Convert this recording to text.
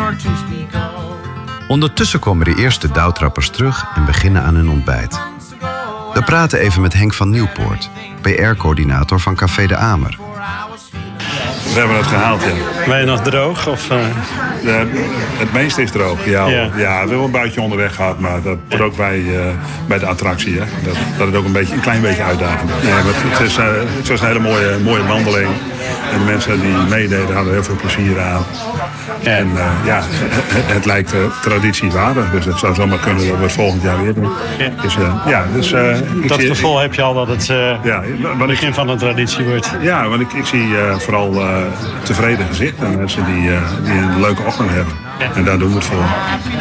Ondertussen komen de eerste dauwtrappers terug en beginnen aan hun ontbijt. We praten even met Henk van Nieuwpoort, PR-coördinator van Café de Amer. We hebben het gehaald, ja. Ben je nog droog? Of, het meeste is droog, ja. Ja, we hebben een buitje onderweg gehad, maar dat wordt ook bij de attractie. Hè. Dat het ook een klein beetje uitdagend. Nee, maar het was een hele mooie wandeling. En de mensen die meededen hadden heel veel plezier aan. En het lijkt traditiewaardig. Dus het zou zomaar kunnen dat we het volgend jaar weer doen. Ja. Dus, dat gevoel heb je al dat het begin van een traditie wordt. Ja, want ik zie vooral tevreden gezichten. En mensen die een leuke ochtend hebben. En daar doen we het voor.